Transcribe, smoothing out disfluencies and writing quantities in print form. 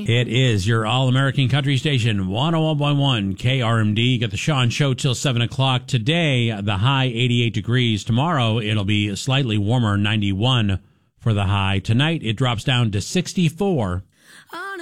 It is your all-American country station, 101.1 KRMD. Got the Sean Show till 7 o'clock. Today, the high 88 degrees. Tomorrow, it'll be slightly warmer, 91 for the high. Tonight, it drops down to 64.